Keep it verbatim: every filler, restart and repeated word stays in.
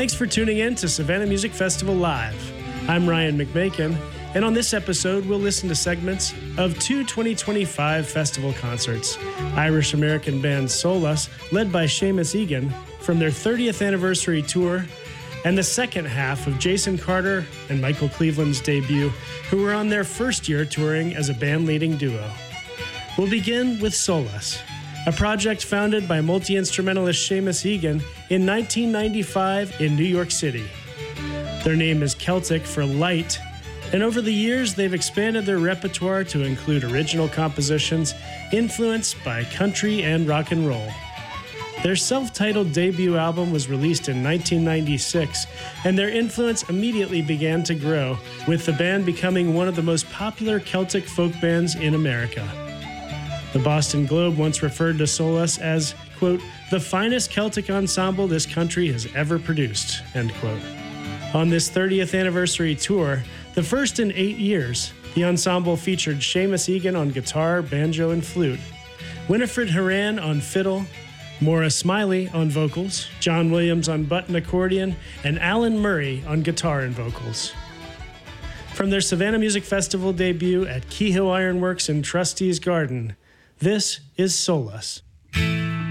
Thanks for tuning in to Savannah Music Festival Live. I'm Ryan McMakin, and on this episode, we'll listen to segments of two twenty twenty-five festival concerts. Irish-American band Solus, led by Seamus Egan, from their thirtieth anniversary tour, and the second half of Jason Carter and Michael Cleveland's debut, who were on their first year touring as a band-leading duo. We'll begin with Solus, a project founded by multi-instrumentalist Seamus Egan in nineteen ninety-five in New York City. Their name is Celtic for light, and over the years they've expanded their repertoire to include original compositions influenced by country and rock and roll. Their self-titled debut album was released in nineteen ninety-six, and their influence immediately began to grow, with the band becoming one of the most popular Celtic folk bands in America. The Boston Globe once referred to Solus as, quote, the finest Celtic ensemble this country has ever produced, end quote. On this thirtieth anniversary tour, the first in eight years, the ensemble featured Seamus Egan on guitar, banjo, and flute, Winifred Horan on fiddle, Maura Smiley on vocals, John Williams on button accordion, and Alan Murray on guitar and vocals. From their Savannah Music Festival debut at Keyhill Ironworks in Trustees Garden, this is Solus.